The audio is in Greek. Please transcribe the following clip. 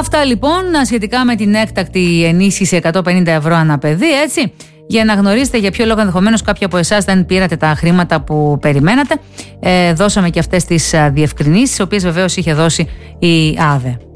Αυτά λοιπόν σχετικά με την έκτακτη ενίσχυση 150 ευρώ ανά παιδί, έτσι. Για να γνωρίσετε για ποιο λόγο ενδεχομένως κάποιοι από εσάς δεν πήρατε τα χρήματα που περιμένατε. Δώσαμε και αυτές τις διευκρινήσεις, τις οποίες βεβαίως είχε δώσει η ΑΔΕ.